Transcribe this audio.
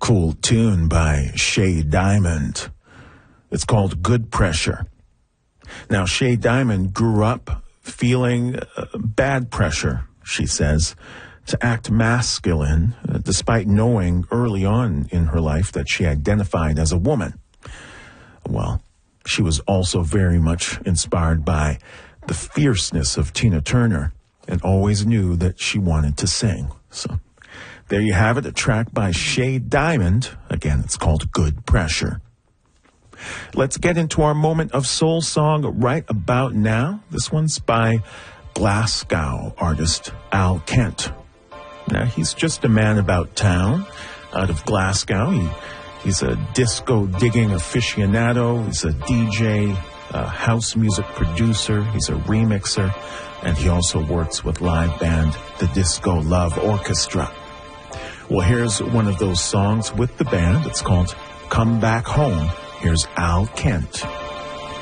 cool tune by Shay Diamond. It's called Good Pressure. Now, Shay Diamond grew up feeling bad pressure, she says, to act masculine, despite knowing early on in her life that she identified as a woman. Well, she was also very much inspired by the fierceness of Tina Turner and always knew that she wanted to sing. So there you have it, a track by Shay Diamond. Again, it's called Good Pressure. Let's get into our moment of soul song right about now. This one's by Glasgow artist Al Kent. Now, he's just a man about town out of Glasgow. He's a disco-digging aficionado. He's a DJ, a house music producer. He's a remixer. And he also works with live band The Disco Love Orchestra. Well, here's one of those songs with the band. It's called Come Back Home. Here's Al Kent.